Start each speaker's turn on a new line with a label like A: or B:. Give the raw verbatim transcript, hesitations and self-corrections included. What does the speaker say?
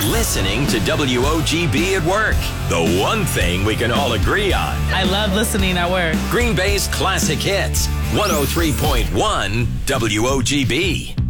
A: Listening to W O G B at work. The one thing we can all agree on.
B: I love listening at work.
A: Green Bay's classic hits. one oh three point one W O G B.